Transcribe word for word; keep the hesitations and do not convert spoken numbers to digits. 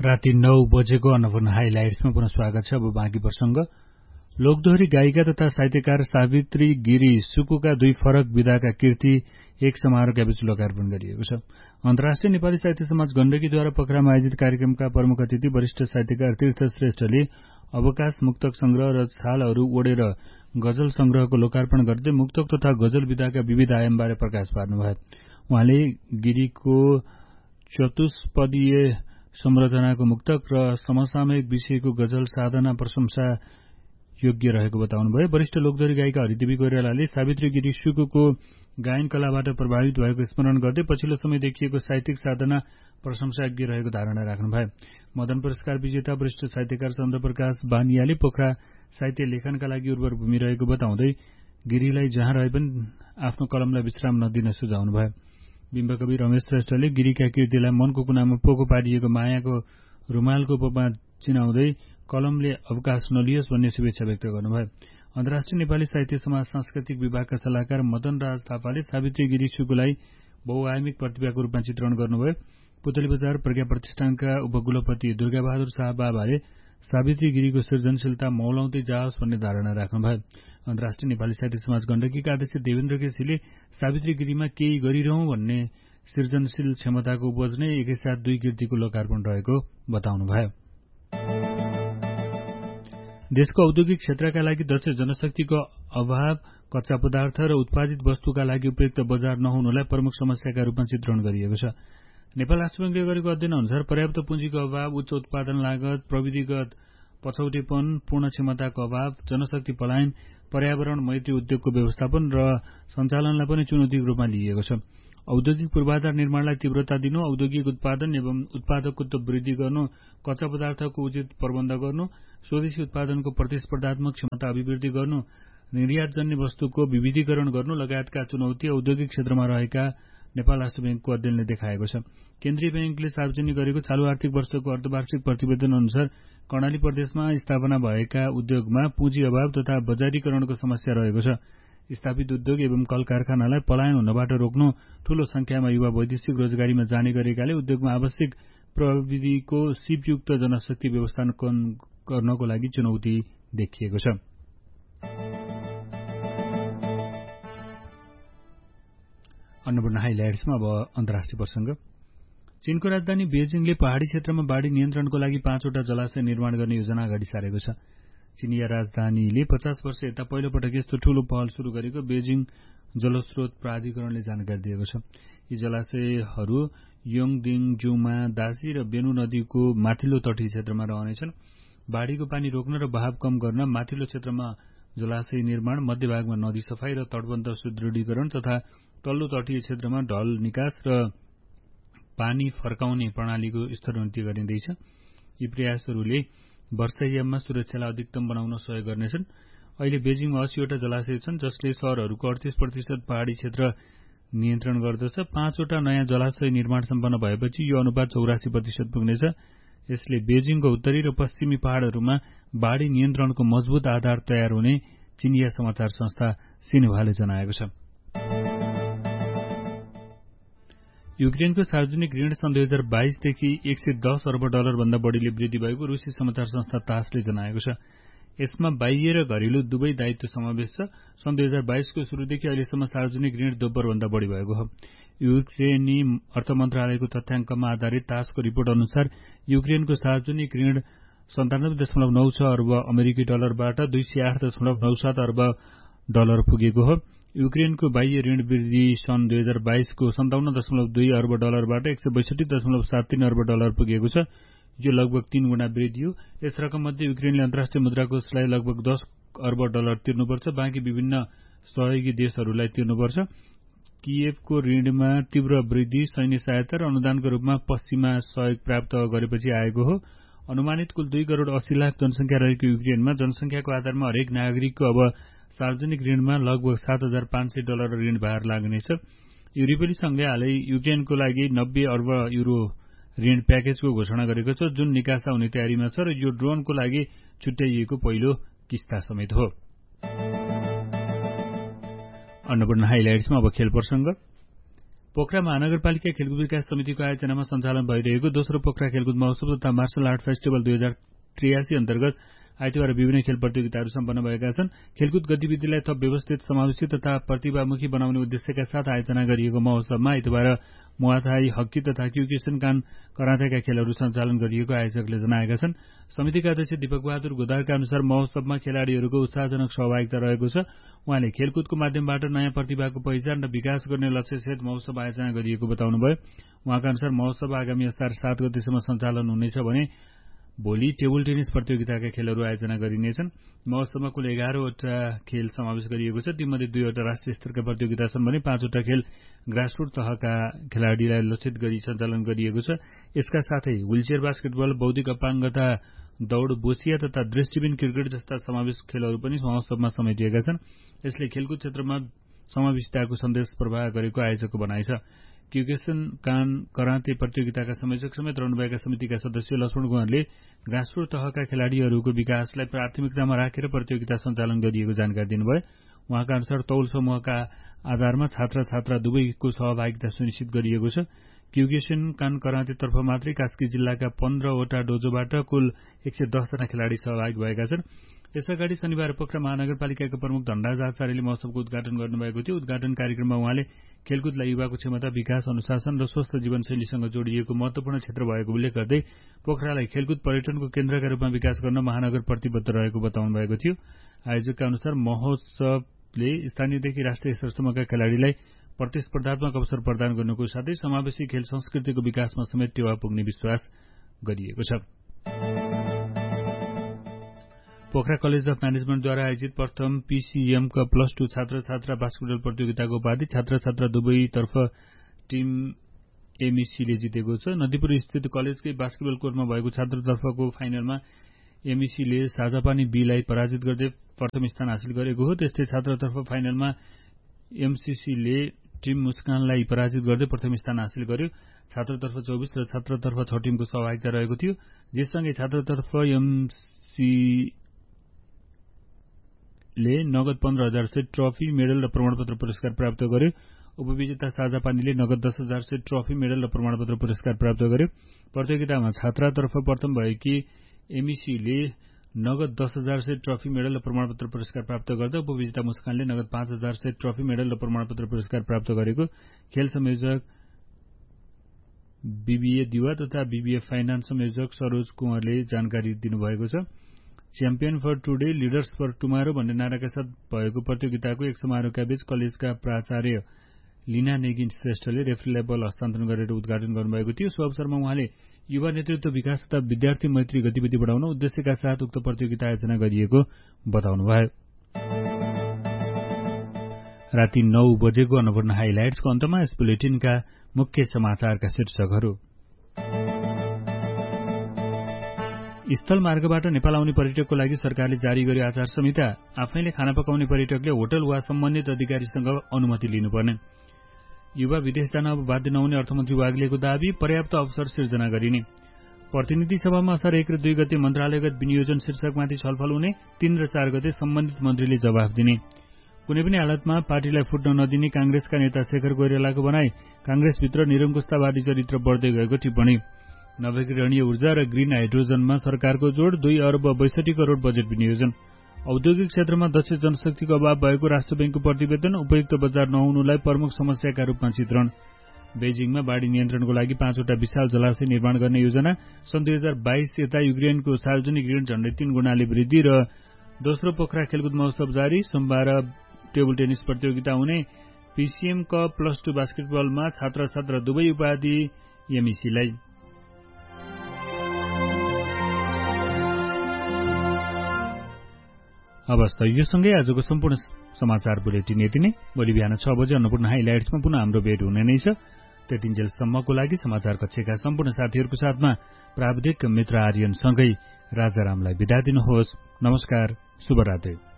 राति नौ बजेको अन्नपूर्ण हाइलाइट्समा पुनः स्वागत छ। अब बाँकी प्रसंग। लोकदोहोरी गायिका तथा साहित्यकार सावित्री गिरी सुकुका दुई फरक विधाका कृति एक समारोहका बीच लोकार्पण गरिएको छ। अन्तर्राष्ट्रिय नेपाली साहित्य समाज गण्डकीद्वारा पोखरामा आयोजित कार्यक्रमका प्रमुख अतिथि वरिष्ठ साहित्यकार तीर्थ श्रेष्ठले अवकाश मुक्तक संग्रह र छालहरू ओढेर गजल संग्रहको लोकार्पण गर्दै मुक्तक तथा गजल विधाका विविध आयामबारे प्रकाश पार्नुभयो। उहाँले गिरीको चतुष्पदीय संरचनाको मुक्तक र समसामयिक विषयको गजल साधना प्रशंसा योग्य रहेको बताउनुभयो। वरिष्ठ लोकदोहोरी गायिका हरिदेवी कोइरालाले सावित्री गिरी सुकुको गायन कलाबाट प्रभावित भएको स्मरण गर्दै पछिल्लो समय देखिएको साहित्यिक साधना प्रशंसायोग्य रहेको धारणा राख्नुभयो। मदन पुरस्कार विजेता वरिष्ठ साहित्यकार चन्द्रप्रकाश बानियाले पोखरा साहित्य लेखनका लागि उर्वर भूमि रहेको बताउँदै गिरीलाई जहाँ रहे पनि आफ्नो कलमलाई विश्राम नदिन सुझाउनुभयो। बिम्बकवि रमेश श्रेष्ठले गिरीका कृतिलाई मनको कुनामा पोको पारिएको मायाको रुमालको उपमा चिनाउँदै कलमले अवकाश नलियोस् भन्ने शुभेच्छा व्यक्त गर्नुभयो। अन्तर्राष्ट्रिय नेपाली साहित्य समाज सांस्कृतिक विभागका सल्लाहकार मदन राज थापाले सावित्री गिरी सुकुलाई बहुआयामिक प्रतिभाको रूपमा चित्रण गर्नुभयो। पुतली बजार प्रज्ञा प्रतिष्ठानका उपकुलपति दुर्गाबहादुर शाह बाबाले सावित्री गिरीको सृजनशीलता मौलाउँदै जाओस् भन्ने धारणा राख्नुभयो। अन्तर्राष्ट्रिय नेपाली साहित्य समाज गण्डकीका अध्यक्ष देवेन्द्र केसीले सावित्री गिरीमा केही गरिरहँ भन्ने सृजनशील क्षमताको उपज नै एकैसाथ दुई कृतिको लोकार्पण रहेको बताउनुभयो। देशको औद्योगिक क्षेत्रका लागि दक्ष जनशक्तिको अभाव, कच्चा पदार्थ र उत्पादित वस्तुका लागि उपयुक्त बजार नहुनुलाई प्रमुख समस्याका रूपमा चित्रण गरिएको छ। नेपाल राष्ट्र बैंकले गरेको अध्ययन अनुसार पर्याप्त पुँजीको अभाव, उच्च उत्पादन लागत, प्रविधिगत पछौटेपन, पूर्ण क्षमताको अभाव, जनशक्ति पलायन, पर्यावरण मैत्री उद्योगको व्यवस्थापन र सञ्चालनलाई पनि चुनौतीको रूपमा लिइएको छ। औद्योगिक पूर्वाधार निर्माणलाई तीव्रता दिनु, औद्योगिक उत्पादन एवं उत्पादकत्व वृद्धि गर्नु, कच्चा पदार्थको उचित प्रबन्ध गर्नु, स्वदेशी उत्पादनको प्रतिस्पर्धात्मक क्षमता अभिवृद्धि गर्नु, निर्यातजन्य वस्तुको विविधीकरण गर्नु लगायतका चुनौती औद्योगिक क्षेत्रमा रहेका नेपाल राष्ट्र बैंकको अध्ययनले देखाएको छ। केन्द्रीय बैंकले सार्वजनिक गरेको चालू आर्थिक वर्षको अर्धवार्षिक प्रतिवेदन अनुसार कर्णाली प्रदेशमा स्थापना भएका उद्योगमा पुँजी अभाव तथा बजारीकरणको समस्या रहेको छ। स्थापित उद्योग एवं कल कारखानालाई पलायन हुनबाट रोक्नु, ठूलो संख्यामा युवा वैदेशिक रोजगारीमा जाने गरेकाले उद्योगमा आवश्यक प्रविधिको सिपयुक्त जनशक्ति व्यवस्थापन गर्नको लागि चुनौती देखिएको छ। अन्नपूर्ण हाइलाइट्समा अब अन्तर्राष्ट्रिय प्रसंग। चीनको राजधानी बेजिङले पहाड़ी क्षेत्रमा बाढ़ी नियन्त्रणको लागि पाँचवटा जलाशय निर्माण गर्ने योजना अगाडि सारेको छ। चीनिया राजधानीले पचास वर्ष यता पहिलो पटक यस्तो ठूलो पहल शुरू गरेको बेजिङ जलस्रोत प्राधिकरणले जानकारी दिएको छ। यी जलाशयहरू योङदिङ, जुमा, दासी र बेनु नदीको माथिल्लो तटीय क्षेत्रमा रहनेछन्। बाढ़ीको पानी रोक्न र बहाव कम गर्न माथिल्लो क्षेत्रमा जलाशय निर्माण, मध्यभागमा नदी सफाई र तटबन्ध सुदृढीकरण तथा तल्लो तटीय क्षेत्रमा ढल निकास र पानी फर्काउने प्रणालीको स्तरोन्नति गरिँदैछ। यी प्रयासहरूले वर्षायाममा सुरक्षालाई अधिकतम बनाउन सहयोग गर्नेछन्। अहिले बेजिङमा अस्सीवटा जलाशय छन् जसले शहरहरूको अडतीस प्रतिशत पहाड़ी क्षेत्र नियन्त्रण गर्दछ। पाँचवटा नयाँ जलाशय निर्माण सम्पन्न भएपछि यो अनुपात चौरासी प्रतिशत पुग्नेछ। यसले बेजिङको उत्तरी र पश्चिमी पहाड़हरूमा बाढ़ी नियन्त्रणको मजबुत आधार तयार हुने चीनिया समाचार संस्था सिन्हुवाले जनाएको छ। युक्रेनको सार्वजनिक ऋण सन् दुई हजार बाइसदेखि एक सय दस अर्ब डलर भन्दा बढ़ीले वृद्धि भएको रूसी समाचार संस्था तासले जनाएको छ। यसमा बाह्य र घरेलु दुवै दायित्व समावेश छ। सन् दुई हजार बाइसको शुरूदेखि अहिलेसम्म सार्वजनिक ऋण दोब्बर भन्दा बढ़ी भएको हो। युक्रेनी अर्थ मन्त्रालयको तथ्याङ्कमा आधारित तासको रिपोर्ट अनुसार युक्रेनको सार्वजनिक ऋण सन्तानब्बे दशमलव नौ छ अर्ब अमेरिकी डलरबाट दुई सय आठ दशमलव नौ सात अर्ब डलर पुगेको हो। युक्रेनको बाह्य ऋण वृद्धि सन् दुई हजार बाइसको सन्ताउन्न दशमलव दुई अर्ब डलरबाट एक सय बैसठी दशमलव सात तीन अर्ब डलर पुगेको छ। यो लगभग तीन गुणा वृद्धि हो। यस रकममध्ये युक्रेनले अन्तर्राष्ट्रिय मुद्राकोषलाई लगभग दस अर्ब डलर तिर्नुपर्छ, बाँकी विभिन्न सहयोगी देशहरूलाई तिर्नुपर्छ। किएभको ऋणमा तीव्र वृद्धि सैन्य सहायता र अनुदानको रूपमा पश्चिमा सहयोग प्राप्त गरेपछि आएको हो। अनुमानित कुल दुई करोड़ अस्सी लाख जनसंख्या रहेको युक्रेनमा जनसंख्याको आधारमा हरेक नागरिकको अब सार्वजनिक ऋणमा लगभग सात हजार पाँच सय डलर ऋण भार लाग्नेछ। युरोपेली संघले हालै युक्रेनको लागि नब्बे अर्ब युरो ऋण प्याकेजको घोषणा गरेको छ, जुन निकासा हुने तयारीमा छ र यो ड्रोनको लागि छुट्याइएको पहिलो किस्ता समेत हो। अन्नपूर्ण हाइलाइट्समा अब खेल प्रसंग। पोखरा महानगरपालिका खेलकुद विकास समितिको आयोजनामा सञ्चालन भइरहेको दोस्रो पोखरा खेलकुद महोत्सव तथा मार्शल आर्ट फेस्टिभल दुई हजार त्रियासी अन्तर्गत आइतबार विभिन्न खेल प्रतियोगिताहरू सम्पन्न भएका छन्। खेलकुद गतिविधिलाई थप व्यवस्थित, समावेशी तथा प्रतिभामुखी बनाउने उद्देश्यका साथ आयोजना गरिएको महोत्सवमा आइतबार मुआथाई, हक्की तथा क्युकेसन कान करातेका खेलहरू सञ्चालन गरिएको आयोजकले जनाएका छन्। समितिका अध्यक्ष दीपक बहादुर गोदारका अनुसार महोत्सवमा खेलाड़ीहरूको उत्साहजनक सहभागिता रहेको छ। उहाँले खेलकुदको माध्यमबाट नयाँ प्रतिभाको पहिचान र विकास गर्ने लक्ष्यसहित महोत्सव आयोजना गरिएको बताउनुभयो। उहाँका अनुसार महोत्सव आगामी असार सात गतेसम्म सञ्चालन हुनेछ भने भोलि टेबल टेनिस प्रतियोगिताका खेलहरू आयोजना गरिनेछन्। महोत्सवमा कुल एघारवटा खेल समावेश गरिएको छ। तीमध्ये दुईवटा राष्ट्रिय स्तरका प्रतियोगिता छन् भने पाँचवटा खेल ग्रासरूट तहका खेलाड़ीलाई लक्षित गरी सञ्चालन गरिएको छ। यसका साथै व्हीलचेयर बास्केटबल, बौद्धिक अपाङ्गता दौड़, बोसिया तथा दृष्टिबिन क्रिकेट जस्ता समावेश खेलहरू पनि महोत्सवमा समेटिएका छन्। यसले खेलकुद क्षेत्रमा समावेशिताको सन्देश प्रवाह गरेको आयोजकको भनाइ छ। क्युकेसन कान कराते प्रतियोगिताका संयोजक समेत रहनुभएका समितिका सदस्य लक्ष्मण कुँवरले ग्रासरूट तहका खेलाड़ीहरूको विकासलाई प्राथमिकतामा राखेर प्रतियोगिता सञ्चालन गरिएको जानकारी दिनुभयो। उहाँका अनुसार तौल समूहका आधारमा छात्र छात्रा दुवैको सहभागिता सुनिश्चित गरिएको छ। क्युकेसन कान करातेतर्फ मात्रै कास्की जिल्लाका पन्ध्रवटा डोजोबाट कुल एक सय दसजना खेलाड़ी सहभागी भएका छन्। यसअगाडि शनिबार पोखरा महानगरपालिकाका प्रमुख धनराज आचार्यले महोत्सवको उद्घाटन गर्नुभएको थियो। उद्घाटन कार्यक्रममा उहाँले खेलकुदलाई युवाको क्षमता, विकास, अनुशासन र स्वस्थ जीवनशैलीसँग जोडिएको महत्वपूर्ण क्षेत्र भएको उल्लेख गर्दै पोखरालाई खेलकुद पर्यटनको केन्द्रका रूपमा विकास गर्न महानगर प्रतिबद्ध रहेको बताउनु भएको थियो। आयोजकका अनुसार महोत्सवले स्थानीयदेखि राष्ट्रिय स्तरसम्मका खेलाड़ीलाई प्रतिस्पर्धात्मक अवसर प्रदान गर्नुको साथै समावेशी खेल संस्कृतिको विकासमा समेत टेवा पुग्ने विश्वास गरिएको छ। पोखरा कलेज अफ म्यानेजमेन्टद्वारा आयोजित प्रथम पीसीएमका प्लस टू छात्र छात्रा बास्केटबल प्रतियोगिताको उपाधि छात्र छात्रा दुवैतर्फ टिम एमईसीले जितेको छ। नदीपुर स्थित कलेजकै बास्केटबल कोर्टमा भएको छात्रतर्फको फाइनलमा एमईसीले साझापानी बीलाई पराजित गर्दै प्रथम स्थान हासिल गरेको हो। त्यस्तै छात्रतर्फ फाइनलमा एमसीसीले टिम मुस्कानलाई पराजित गर्दै प्रथम स्थान हासिल गर्यो। छात्रतर्फ चौबिस र छात्रतर्फ छ टिमको सहभागिता रहेको थियो। यससँगै छात्रतर्फ एमसी ले नगद पन्ध्र हजार से ट्रफी, मेडल र प्रमाणपत्र पुरस्कार प्राप्त गर्यो। उपविजेता साझापानीले नगद दस हजार से ट्रफी, मेडल र प्रमाणपत्र पुरस्कार प्राप्त गर्यो। प्रतियोगितामा छात्रातर्फ प्रथम भएकी एमईसीले नगद दस हजार से ट्रफी, मेडल र प्रमाणपत्र पुरस्कार प्राप्त गर्दा उपविजेता मुस्कानले नगद पाँच हजार से ट्रफी, मेडल र प्रमाणपत्र पुरस्कार प्राप्त गरेको खेल संयोजक बीबीए दिवा तथा बीबीए फाइनान्स संयोजक सरोज कुँवरले जानकारी दिनुभएको छ। Champion for today, leaders for tomorrow भन्ने नाराका साथ भएको प्रतियोगिताको एक समारोहका बीच कलेजका प्राचार्य लीना नेगिन श्रेष्ठले रेफ्रीलाई बल हस्तान्तरण गरेर उद्घाटन गर्नुभएको थियो। सो अवसरमा उहाँले युवा नेतृत्व विकास तथा विद्यार्थी मैत्री गतिविधि बढाउन उद्देश्यका साथ उक्त प्रतियोगिता आयोजना गरिएको बताउनुभयो। राति नौ बजेको अन्नपूर्ण हाइलाइट्सको अन्तमा यस बुलेटिनका मुख्य समाचारका शीर्षकहरू। स्थल मार्गबाट नेपाल आउने पर्यटकको लागि सरकारले जारी गर्यो आचार संहिता। आफैले खाना पकाउने पर्यटकले होटल वा सम्बन्धित अधिकारीसँग अनुमति लिनुपर्ने। युवा विदेश जान अब बाध्य नहुने अर्थमन्त्री वाग्लेको दावी। पर्याप्त अवसर सिर्जना गरिने। प्रतिनिधि सभामा असार एक र दुई गते मन्त्रालयगत विनियोजन शीर्षकमाथि छलफल हुने। तीन र चार गते सम्बन्धित मन्त्रीले जवाफ दिने। कुनै पनि हालतमा पार्टीलाई फुट्न नदिने कांग्रेसका नेता शेखर कोइरालाको भनाई। कांग्रेसभित्र निरङ्कुशतावादी चरित्र बढ्दै गएको टिप्पणी। नवीकरणीय ऊर्जा र ग्रीन हाइड्रोजनमा सरकारको जोड। दुई अर्ब बैसठी करोड़ बजेट विनियोजन। औद्योगिक क्षेत्रमा दक्ष जनशक्तिको अभाव भएको राष्ट्र बैंकको प्रतिवेदन। उपयुक्त बजार नहुनुलाई प्रमुख समस्याका रूपमा चित्रण। बेजिङमा बाढ़ी नियन्त्रणको लागि पाँचवटा विशाल जलाशय निर्माण गर्ने योजना। सन् दुई हजार बाइस यता युक्रेनको सार्वजनिक ऋण झण्डै तीन गुणाले वृद्धि र दोस्रो पोखरा खेलकुद महोत्सव जारी। सोमबार टेबल टेनिस प्रतियोगिता हुने। पीसीएम कप प्लस टू बास्केटबलमा छात्र छात्रा दुवै उपाधि एमईसीलाई। अवस्था यो सँगै आजको सम्पूर्ण समाचार बुलेटिन यति नै। भोलि बिहान छ बजे अन्नपूर्ण हाइलाइट्समा पुनः हाम्रो भेट हुने नै छ। त्यतिन्जेलसम्मको लागि समाचार कक्षका सम्पूर्ण साथीहरूको साथमा प्राविधिक मित्र आर्यनसँगै राजारामलाई बिदा दिनुहोस्। नमस्कार, शुभरात्री।